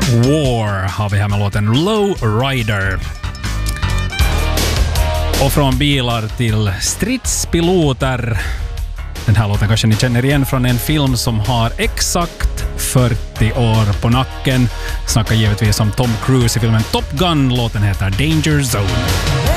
War har vi här med låten Low Rider. Och från bilar till stridspiloter. Den här låten kanske ni känner igen från en film som har exakt 40 år på nacken. Snackar givetvis om Tom Cruise i filmen Top Gun. Låten heter Danger Zone.